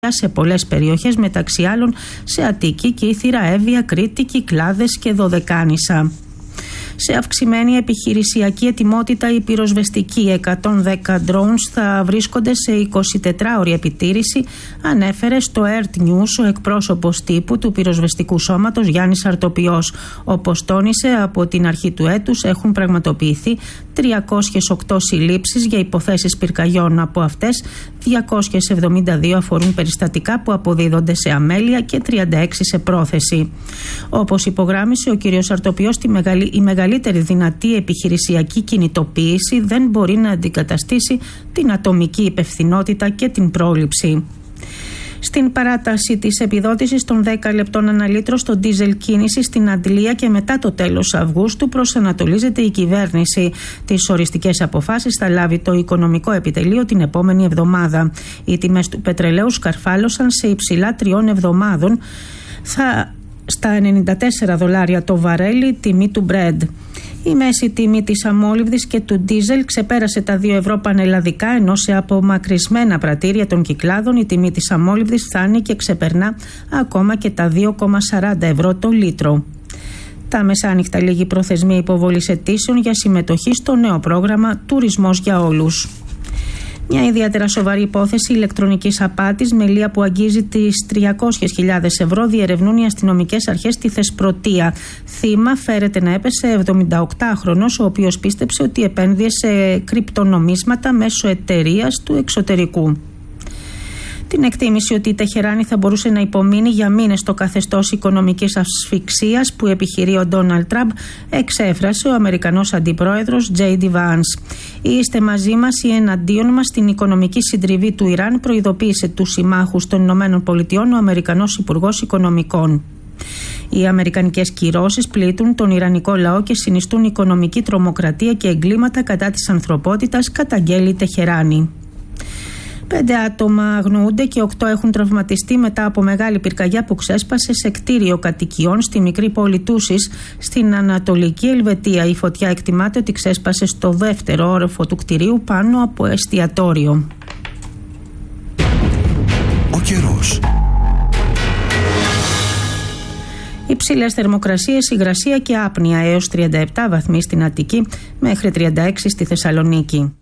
σε πολλές περιοχές, μεταξύ άλλων σε Αττική, Κύθυρα, Εύβοια, Κρήτη, Κυκλάδες και Δωδεκάνησα. Σε αυξημένη επιχειρησιακή ετοιμότητα οι πυροσβεστικοί 110 drones θα βρίσκονται σε 24ωρη επιτήρηση, ανέφερε στο ERT News ο εκπρόσωπος τύπου του πυροσβεστικού σώματος Γιάννης Αρτοπιός. Όπως τόνισε, από την αρχή του έτους έχουν πραγματοποιηθεί 308 συλλήψεις για υποθέσεις πυρκαγιών. Από αυτές 272 αφορούν περιστατικά που αποδίδονται σε αμέλεια και 36 σε πρόθεση. Όπως υπογράμμισε ο κ. Αρτοπιός, η μεγαλύτερη δυνατή επιχειρησιακή κινητοποίηση δεν μπορεί να αντικαταστήσει την ατομική υπευθυνότητα και την πρόληψη. Στην παράταση της επιδότησης των 10 λεπτών ανά λίτρο στο ντίζελ κίνηση στην Αντλία και μετά το τέλος Αυγούστου προσανατολίζεται η κυβέρνηση. Τις οριστικές αποφάσεις θα λάβει το Οικονομικό Επιτελείο την επόμενη εβδομάδα. Οι τιμές του πετρελαίου σκαρφάλωσαν σε υψηλά 3 εβδομάδων στα $94 το βαρέλι, τιμή του Brent. Η μέση τιμή της αμόλυβδης και του ντίζελ ξεπέρασε τα 2 ευρώ πανελλαδικά, ενώ σε απομακρυσμένα πρατήρια των Κυκλάδων η τιμή της αμόλυβδης φτάνει και ξεπερνά ακόμα και τα 2,40 ευρώ το λίτρο. Τα μεσάνυχτα λίγη προθεσμία υποβολής αιτήσεων για συμμετοχή στο νέο πρόγραμμα «Τουρισμός για όλους». Μια ιδιαίτερα σοβαρή υπόθεση ηλεκτρονικής απάτης με λία που αγγίζει τις 300.000 ευρώ διερευνούν οι αστυνομικές αρχές στη Θεσπρωτεία. Θύμα φέρεται να έπεσε 78χρονος, ο οποίος πίστεψε ότι επένδυε σε κρυπτονομίσματα μέσω εταιρείας του εξωτερικού. Την εκτίμηση ότι η Τεχεράνη θα μπορούσε να υπομείνει για μήνες στο καθεστώς οικονομικής ασφυξίας που επιχειρεί ο Ντόναλντ Τραμπ εξέφρασε ο Αμερικανός Αντιπρόεδρος J.D. Vance. «Είστε μαζί μας ή εναντίον μας στην οικονομική συντριβή του Ιράν», προειδοποίησε τους συμμάχους των ΗΠΑ ο Αμερικανός Υπουργός Οικονομικών. Οι αμερικανικές κυρώσεις πλήττουν τον Ιρανικό λαό και συνιστούν οικονομική τρομοκρατία και εγκλήματα κατά της ανθρωπότητας, καταγγέλει η Τεχεράνη. 5 άτομα αγνοούνται και 8 έχουν τραυματιστεί μετά από μεγάλη πυρκαγιά που ξέσπασε σε κτίριο κατοικιών στη μικρή πόλη Τούσης στην Ανατολική Ελβετία. Η φωτιά εκτιμάται ότι ξέσπασε στο 2ο όροφο του κτιρίου πάνω από εστιατόριο. Ο καιρός. Υψηλές θερμοκρασίες, υγρασία και άπνοια έως 37 βαθμοί στην Αττική μέχρι 36 στη Θεσσαλονίκη.